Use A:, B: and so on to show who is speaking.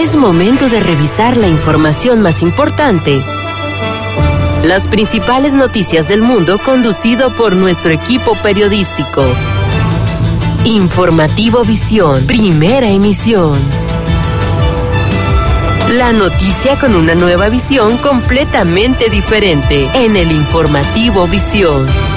A: Es momento de revisar la información más importante. Las principales noticias del mundo conducido por nuestro equipo periodístico. Informativo Visión, primera emisión. La noticia con una nueva visión completamente diferente en el Informativo Visión.